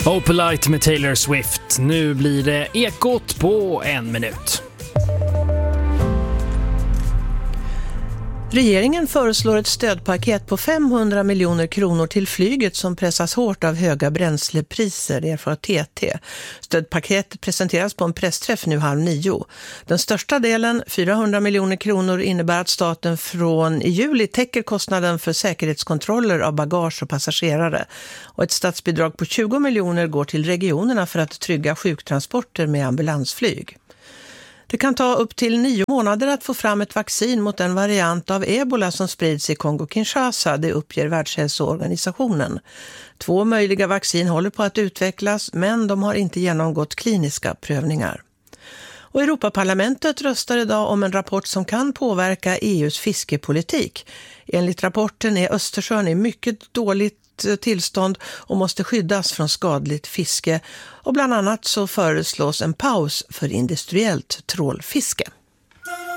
Opalite med Taylor Swift. Nu blir det Ekot på 1 minut. Regeringen föreslår ett stödpaket på 500 miljoner kronor till flyget som pressas hårt av höga bränslepriser, erfar TT. Stödpaketet presenteras på en pressträff nu 8:30. Den största delen, 400 miljoner kronor, innebär att staten från i juli täcker kostnaden för säkerhetskontroller av bagage och passagerare. Och ett statsbidrag på 20 miljoner går till regionerna för att trygga sjuktransporter med ambulansflyg. Det kan ta upp till 9 månader att få fram ett vaccin mot en variant av ebola som sprids i Kongo-Kinshasa, det uppger Världshälsoorganisationen. 2 möjliga vaccin håller på att utvecklas, men de har inte genomgått kliniska prövningar. Och Europaparlamentet röstar idag om en rapport som kan påverka EUs fiskepolitik. Enligt rapporten är Östersjön i mycket dåligt tillstånd och måste skyddas från skadligt fiske. Och bland annat så föreslås en paus för industriellt trålfiske.